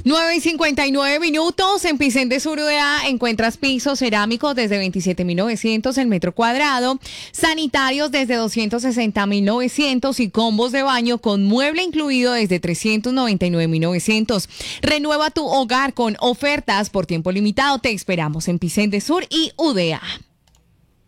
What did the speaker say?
9:59 en Picente Sur UDA encuentras pisos cerámicos desde 27.900 el metro cuadrado, sanitarios desde 260.900 y combos de baño con mueble incluido desde 399.900. Renueva tu hogar con ofertas por tiempo limitado. Te esperamos en Picente Sur y UDA.